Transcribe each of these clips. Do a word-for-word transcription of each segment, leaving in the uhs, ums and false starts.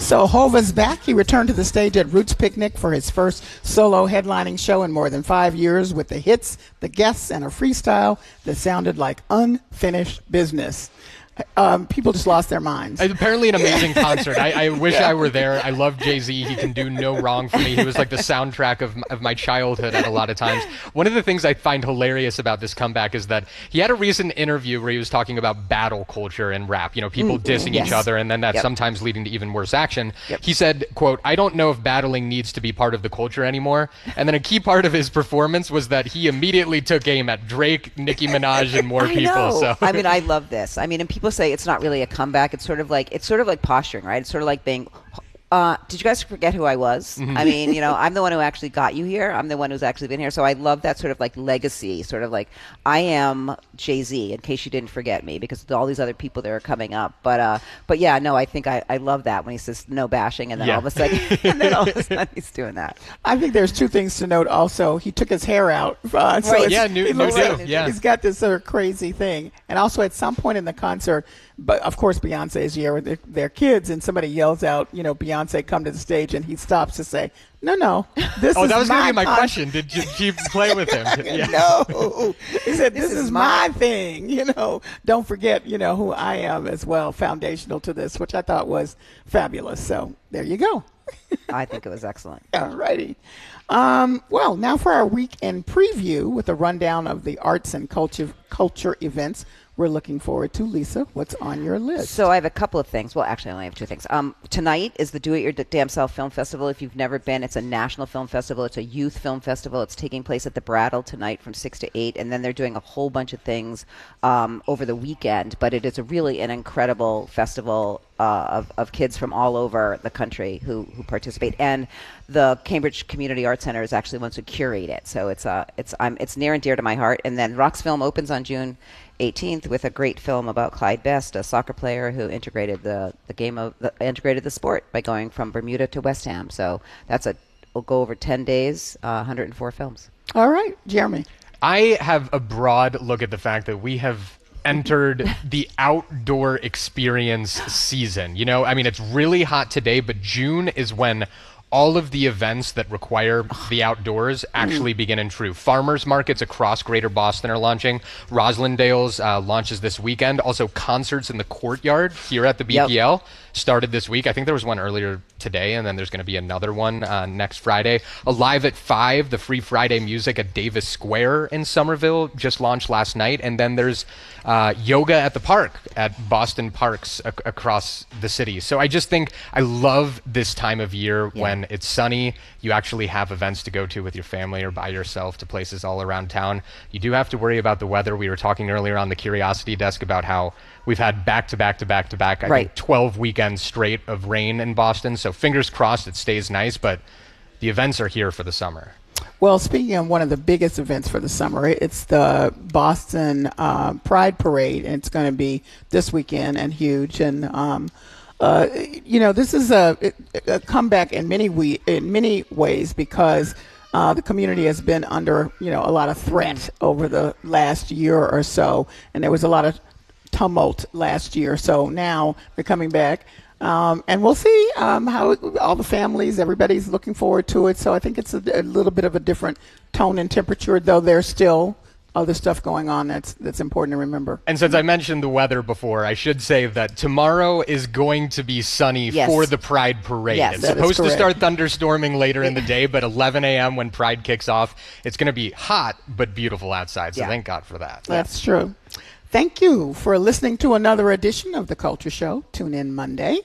So Hova's back. He returned to the stage at Roots Picnic for his first solo headlining show in more than five years with the hits, the guests, and a freestyle that sounded like unfinished business. Um, people just lost their minds. Apparently an amazing concert. I, I wish yeah. I were there. I love Jay-Z. He can do no wrong for me. He was like the soundtrack of, of my childhood at a lot of times. One of the things I find hilarious about this comeback is that he had a recent interview where he was talking about battle culture in rap, you know, people mm-hmm. dissing yes. each other, and then that yep. sometimes leading to even worse action. Yep. He said, quote, "I don't know if battling needs to be part of the culture anymore." And then a key part of his performance was that he immediately took aim at Drake, Nicki Minaj, and more I people. Know. So I mean, I love this. I mean, and people say it's not really a comeback. It's sort of like it's sort of like posturing, right? It's sort of like being. Uh, did you guys forget who I was? Mm-hmm. I mean, you know, I'm the one who actually got you here. I'm the one who's actually been here. So I love that sort of like legacy, sort of like I am Jay-Z, in case you didn't forget me, because of all these other people that are coming up. But uh, but yeah, no, I think I, I love that when he says no bashing, and then yeah. all of a sudden, and then all of a sudden he's doing that. I think there's two things to note. Also, he took his hair out. Uh, so right. Yeah, new, new like, do. Yeah. He's got this sort of crazy thing, and also at some point in the concert. But of course, Beyonce is here with their, their kids, and somebody yells out, "You know, Beyonce, come to the stage!" And he stops to say, "No, no, this oh, is that was my going to be my con- question. Did you, did you play with him?" Yeah. No, he said, "This, this is, is my thing." You know, don't forget, you know, who I am as well, foundational to this, which I thought was fabulous. So there you go. I think it was excellent. All righty. Um, well, now for our weekend preview with a rundown of the arts and culture culture events we're looking forward to. Lisa, what's on your list? So I have a couple of things. Well, actually, I only have two things. Um, tonight is the Do It Your Damn Self Film Festival. If you've never been, it's a national film festival. It's a youth film festival. It's taking place at the Brattle tonight from six to eight, and then they're doing a whole bunch of things um, over the weekend. But it is a really an incredible festival uh, of, of kids from all over the country who, who participate. And the Cambridge Community Arts Center is actually wants to curate it. So it's uh, it's I'm it's near and dear to my heart. And then Rox Film opens on June eighteenth with a great film about Clyde Best, a soccer player who integrated the, the game of the, integrated the sport by going from Bermuda to West Ham. So that's a will go over ten days, uh, one hundred four films. All right, Jeremy. I have a broad look at the fact that we have entered the outdoor experience season. You know, I mean, it's really hot today, but June is when all of the events that require the outdoors actually begin in true. Farmers markets across Greater Boston are launching. Roslindale's uh, launches this weekend. Also, concerts in the courtyard here at the B P L yep. started this week. I think there was one earlier today, and then there's going to be another one uh, next Friday. Alive at five, the Free Friday Music at Davis Square in Somerville just launched last night. And then there's uh, yoga at the park at Boston Parks ac- across the city. So I just think I love this time of year yeah. when it's sunny. You actually have events to go to with your family or by yourself to places all around town. You do have to worry about the weather. We were talking earlier on the Curiosity Desk about how we've had back to back to back to back, I right. think twelve weekends straight of rain in Boston. So fingers crossed it stays nice, but the events are here for the summer. Well, speaking of one of the biggest events for the summer, it's the Boston uh, Pride Parade, and it's going to be this weekend and huge. And um, uh, you know, this is a, a comeback in many we in many ways because uh, the community has been under you know a lot of threat over the last year or so, and there was a lot of tumult last year. So now they're coming back. Um, and we'll see um, how it, all the families, everybody's looking forward to it. So I think it's a, a little bit of a different tone and temperature, though there's still other stuff going on that's that's important to remember. And since I mentioned the weather before, I should say that tomorrow is going to be sunny yes. for the Pride Parade. Yes, it's supposed to start thunderstorming later in the day, but eleven a.m. when Pride kicks off, it's going to be hot but beautiful outside. So yeah. thank God for that. That's yeah. true. Thank you for listening to another edition of The Culture Show. Tune in Monday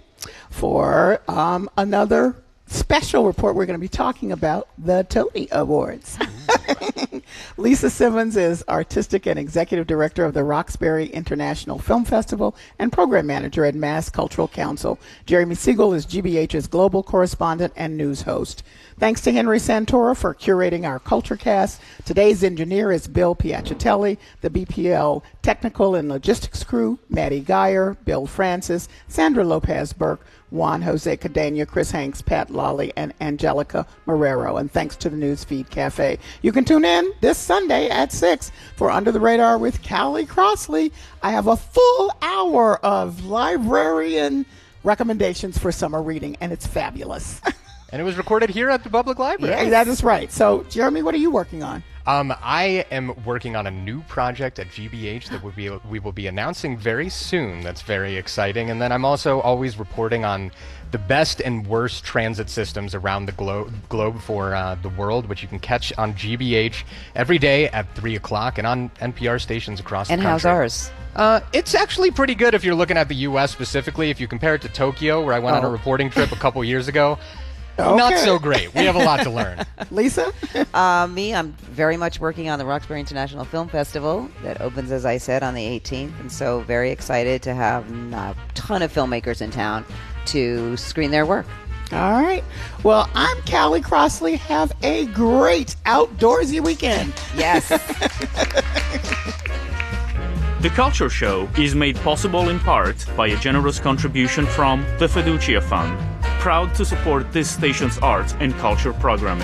for um, another special report. We're going to be talking about the Tony Awards. Lisa Simmons is Artistic and Executive Director of the Roxbury International Film Festival and Program Manager at Mass Cultural Council. Jeremy Siegel is G B H's Global Correspondent and News Host. Thanks to Henry Santora for curating our Culture Cast. Today's engineer is Bill Piacitelli. The B P L Technical and Logistics crew, Maddie Geyer, Bill Francis, Sandra Lopez-Burke, Juan Jose Cadena, Chris Hanks, Pat Lawley, and Angelica Marrero. And thanks to the Newsfeed Cafe. You can tune in this Sunday at six for Under the Radar with Callie Crossley. I have a full hour of librarian recommendations for summer reading, and it's fabulous. And it was recorded here at the public library. Yeah, that is right. So, Jeremy, what are you working on? Um, I am working on a new project at G B H that we'll be, we will be announcing very soon. That's very exciting. And then I'm also always reporting on the best and worst transit systems around the glo- globe for uh, the world, which you can catch on G B H every day at three o'clock and on N P R stations across And the country. how's ours? Uh, it's actually pretty good if you're looking at the U S specifically. If you compare it to Tokyo, where I went Oh. on a reporting trip a couple years ago, Okay. not so great. We have a lot to learn. Lisa? Uh, me, I'm very much working on the Roxbury International Film Festival that opens, as I said, on the eighteenth. And so very excited to have a ton of filmmakers in town to screen their work. All right. Well, I'm Callie Crossley. Have a great outdoorsy weekend. Yes. The Culture Show is made possible in part by a generous contribution from the Fiducia Fund, proud to support this station's arts and culture programming.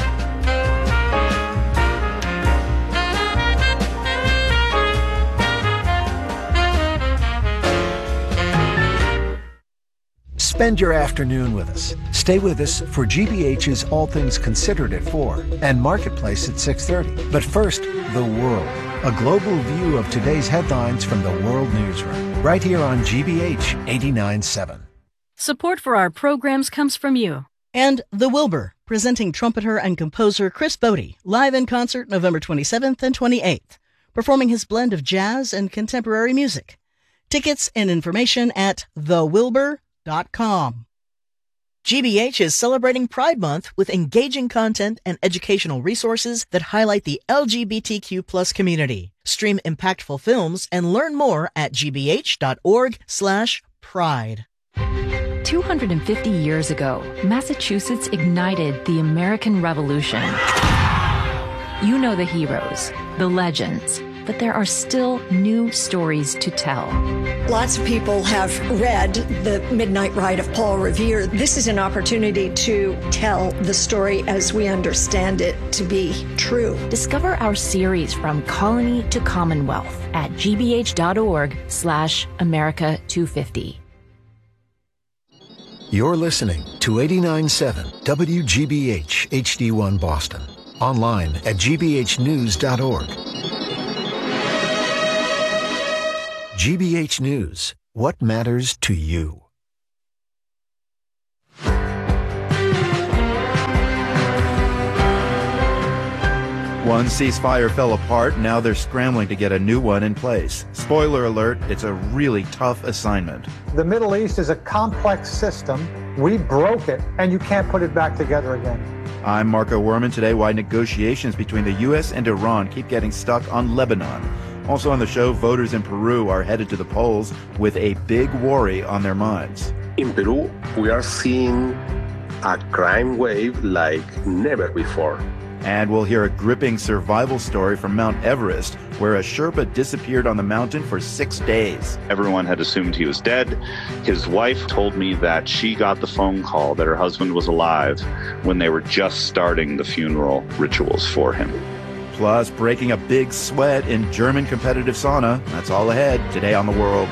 Spend your afternoon with us. Stay with us for G B H's All Things Considered at four and Marketplace at six thirty. But first, the world. A global view of today's headlines from the World Newsroom. Right here on G B H eighty-nine point seven. Support for our programs comes from you. And The Wilbur, presenting trumpeter and composer Chris Bodie, live in concert November twenty-seventh and twenty-eighth, performing his blend of jazz and contemporary music. Tickets and information at the wilbur dot com. G B H is celebrating Pride Month with engaging content and educational resources that highlight the L G B T Q plus community. Stream impactful films and learn more at g b h dot org slash pride. two hundred fifty years ago, Massachusetts ignited the American Revolution. You know the heroes, the legends, but there are still new stories to tell. Lots of people have read The Midnight Ride of Paul Revere. This is an opportunity to tell the story as we understand it to be true. Discover our series From Colony to Commonwealth at g b h dot org slash America two fifty. You're listening to eighty-nine point seven W G B H H D one Boston. Online at g b h news dot org. G B H News. What matters to you? One ceasefire fell apart, now they're scrambling to get a new one in place. Spoiler alert, it's a really tough assignment. The Middle East is a complex system. We broke it, and you can't put it back together again. I'm Marco Werman. Today, why negotiations between the U S and Iran keep getting stuck on Lebanon. Also on the show, voters in Peru are headed to the polls with a big worry on their minds. In Peru, we are seeing a crime wave like never before. And we'll hear a gripping survival story from Mount Everest, where a Sherpa disappeared on the mountain for six days. Everyone had assumed he was dead. His wife told me that she got the phone call that her husband was alive when they were just starting the funeral rituals for him. Plus, breaking a big sweat in German competitive sauna. That's all ahead today on The World.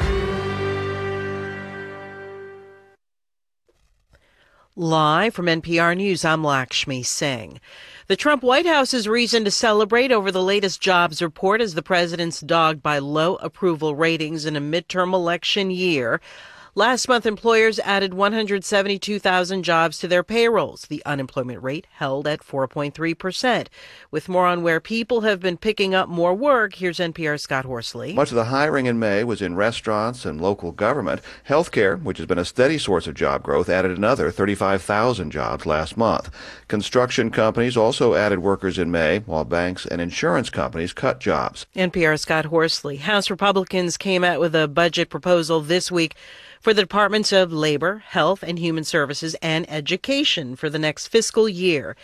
Live from N P R News, I'm Lakshmi Singh. The Trump White House's reason to celebrate over the latest jobs report as the president's dogged by low approval ratings in a midterm election year. Last month, employers added one hundred seventy-two thousand jobs to their payrolls. The unemployment rate held at four point three percent. With more on where people have been picking up more work, here's N P R's Scott Horsley. Much of the hiring in May was in restaurants and local government. Healthcare, which has been a steady source of job growth, added another thirty-five thousand jobs last month. Construction companies also added workers in May, while banks and insurance companies cut jobs. N P R's Scott Horsley. House Republicans came out with a budget proposal this week for the Departments of Labor, Health and Human Services, and Education for the next fiscal year.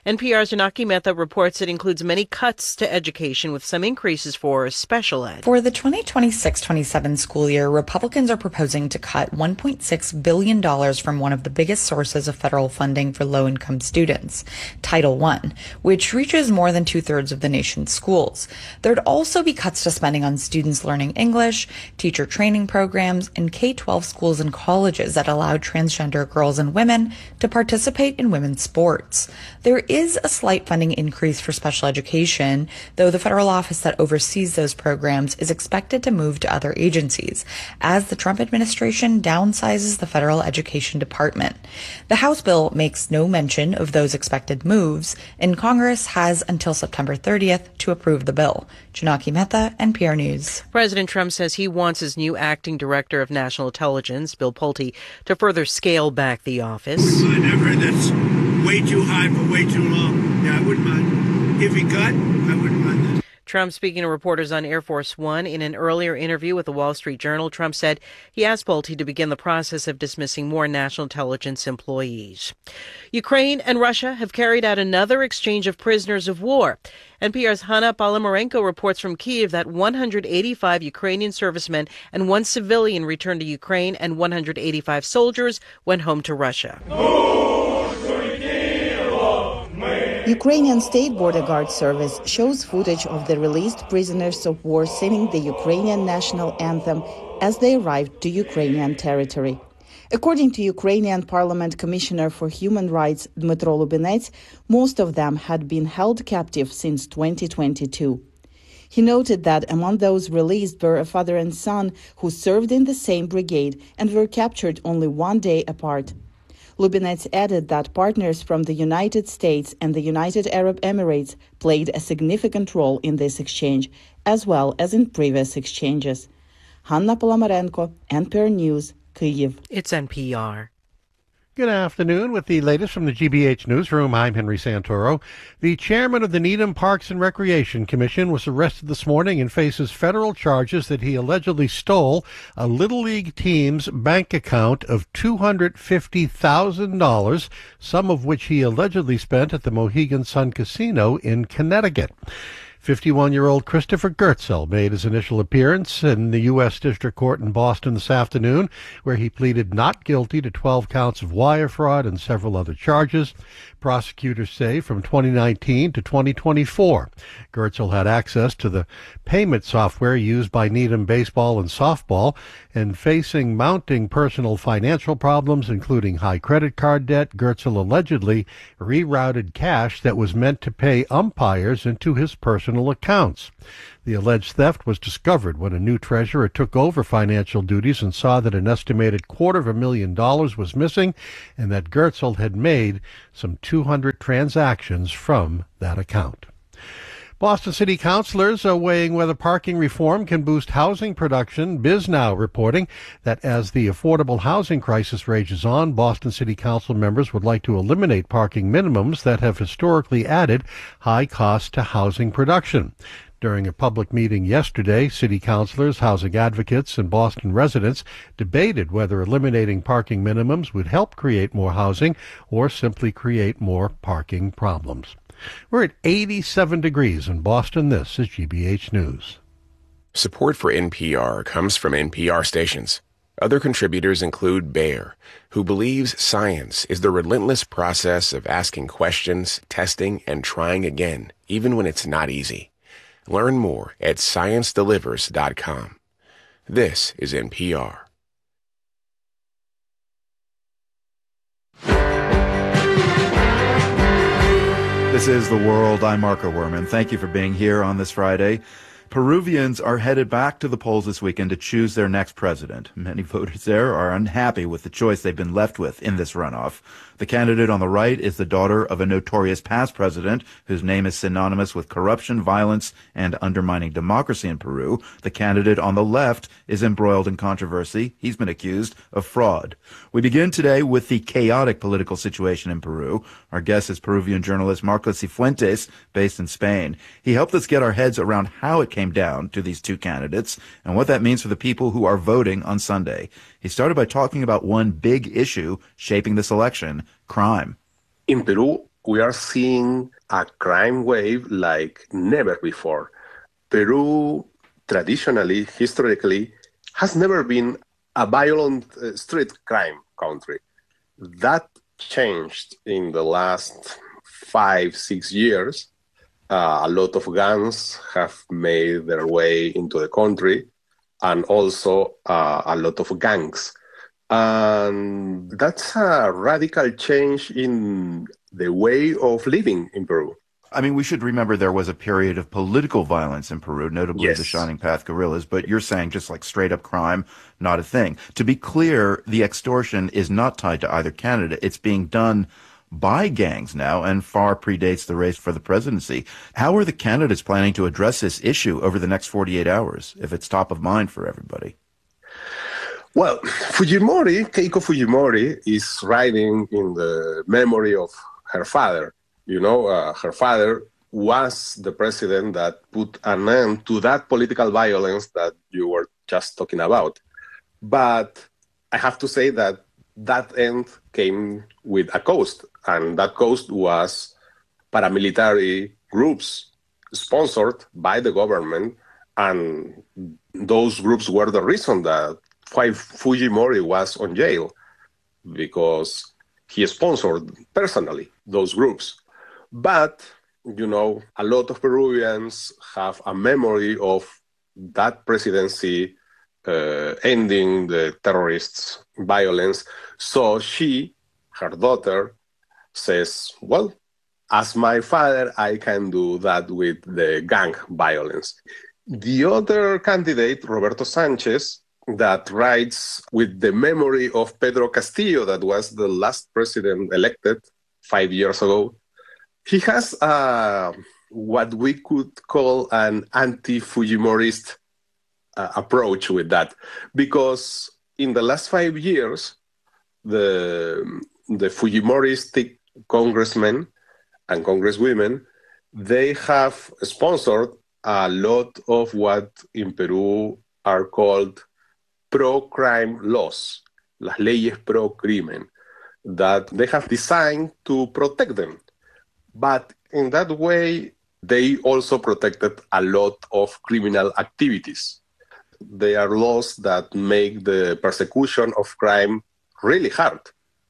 N P R's Janaki Mehta reports it includes many cuts to education with some increases for special ed. For the twenty twenty-six twenty-seven school year, Republicans are proposing to cut one point six billion dollars from one of the biggest sources of federal funding for low-income students, Title one, which reaches more than two-thirds of the nation's schools. There'd also be cuts to spending on students learning English, teacher training programs, and K twelve schools and colleges that allow transgender girls and women to participate in women's sports. There is a slight funding increase for special education, though the federal office that oversees those programs is expected to move to other agencies, as the Trump administration downsizes the federal education department. The House bill makes no mention of those expected moves, and Congress has until September thirtieth to approve the bill. Janaki Mehta, N P R News. President Trump says he wants his new acting director of national intelligence, Bill Pulte, to further scale back the office. I wouldn't mind ever. That's way too high for way too long. Yeah, I wouldn't mind. If he cut, I wouldn't mind that. Trump speaking to reporters on Air Force One. In an earlier interview with the Wall Street Journal, Trump said he asked Pulte to begin the process of dismissing more national intelligence employees. Ukraine and Russia have carried out another exchange of prisoners of war. N P R's Hanna Palamarenko reports from Kyiv that one hundred eighty-five Ukrainian servicemen and one civilian returned to Ukraine, and one hundred eighty-five soldiers went home to Russia. Ukrainian State Border Guard Service shows footage of the released prisoners of war singing the Ukrainian national anthem as they arrived to Ukrainian territory. According to Ukrainian Parliament Commissioner for Human Rights Dmytro Lubinets, most of them had been held captive since twenty twenty-two. He noted that among those released were a father and son who served in the same brigade and were captured only one day apart. Lubinets added that partners from the United States and the United Arab Emirates played a significant role in this exchange, as well as in previous exchanges. Hanna Palamarenko, N P R News, Kyiv. It's N P R. Good afternoon. With the latest from the G B H Newsroom, I'm Henry Santoro. The chairman of the Needham Parks and Recreation Commission was arrested this morning and faces federal charges that he allegedly stole a Little League team's bank account of two hundred fifty thousand dollars, some of which he allegedly spent at the Mohegan Sun Casino in Connecticut. fifty-one-year-old Christopher Goertzel made his initial appearance in the U S District Court in Boston this afternoon, where he pleaded not guilty to twelve counts of wire fraud and several other charges. Prosecutors say from twenty nineteen to twenty twenty-four, Goertzel had access to the payment software used by Needham baseball and softball, and facing mounting personal financial problems, including high credit card debt, Goertzel allegedly rerouted cash that was meant to pay umpires into his personal accounts. The alleged theft was discovered when a new treasurer took over financial duties and saw that an estimated quarter of a million dollars was missing and that Goertzel had made some two hundred transactions from that account. Boston City councilors are weighing whether parking reform can boost housing production. BizNow reporting that as the affordable housing crisis rages on, Boston City Council members would like to eliminate parking minimums that have historically added high costs to housing production. During a public meeting yesterday, city councilors, housing advocates, and Boston residents debated whether eliminating parking minimums would help create more housing or simply create more parking problems. We're at eighty-seven degrees in Boston. This is G B H News. Support for N P R comes from N P R stations. Other contributors include Bayer, who believes science is the relentless process of asking questions, testing, and trying again, even when it's not easy. Learn more at science delivers dot com. This is N P R. This is The World. I'm Marco Werman. Thank you for being here on this Friday. Peruvians are headed back to the polls this weekend to choose their next president. Many voters there are unhappy with the choice they've been left with in this runoff. The candidate on the right is the daughter of a notorious past president whose name is synonymous with corruption, violence, and undermining democracy in Peru. The candidate on the left is embroiled in controversy. He's been accused of fraud. We begin today with the chaotic political situation in Peru. Our guest is Peruvian journalist Marcos Cifuentes, based in Spain. He helped us get our heads around how it came down to these two candidates and what that means for the people who are voting on Sunday. He started by talking about one big issue shaping this election: crime. In Peru, we are seeing a crime wave like never before. Peru, traditionally, historically, has never been a violent uh, street crime country. That changed in the last five, six years. Uh, a lot of gangs have made their way into the country, and also uh, a lot of gangs. And that's a radical change in the way of living in Peru. I mean, we should remember there was a period of political violence in Peru, notably Yes. the Shining Path guerrillas, but you're saying just like straight up crime, not a thing. To be clear, the extortion is not tied to either candidate. It's being done by gangs now and far predates the race for the presidency. How are the candidates planning to address this issue over the next forty-eight hours, if it's top of mind for everybody? Well, Fujimori, Keiko Fujimori, is riding in the memory of her father. You know, uh, her father was the president that put an end to that political violence that you were just talking about. But I have to say that that end came with a cost, and that cost was paramilitary groups sponsored by the government, and those groups were the reason that why Fujimori was on jail, because he sponsored personally those groups. But, you know, a lot of Peruvians have a memory of that presidency uh, ending the terrorists' violence. So she, her daughter, says, well, as my father, I can do that with the gang violence. The other candidate, Roberto Sanchez, that rides with the memory of Pedro Castillo, that was the last president elected five years ago, he has uh, what we could call an anti-Fujimorist uh, approach with that. Because in the last five years, the, the Fujimoristic congressmen and congresswomen, they have sponsored a lot of what in Peru are called pro-crime laws, las leyes pro-crimen, that they have designed to protect them. But in that way, they also protected a lot of criminal activities. They are laws that make the persecution of crime really hard.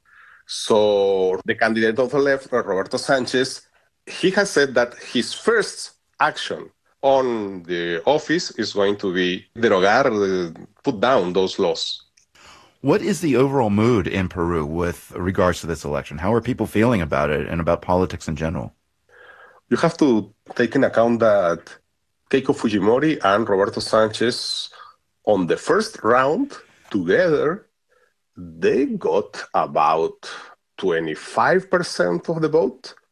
So the candidate of the left, Roberto Sanchez, he has said that his first action on the office is going to be derogar, uh, put down those laws. What is the overall mood in Peru with regards to this election? How are people feeling about it and about politics in general? You have to take into account that Keiko Fujimori and Roberto Sanchez, on the first round, together, they got about twenty-five percent of the vote.